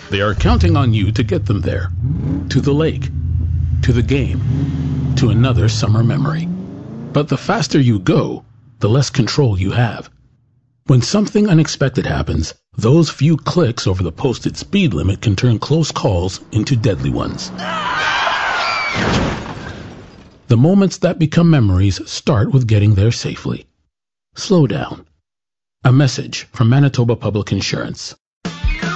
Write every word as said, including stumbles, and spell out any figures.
They are counting on you to get them there. To the lake. To the game. To another summer memory. But the faster you go, the less control you have. When something unexpected happens, those few clicks over the posted speed limit can turn close calls into deadly ones. The moments that become memories start with getting there safely. Slow down. A message from Manitoba Public Insurance.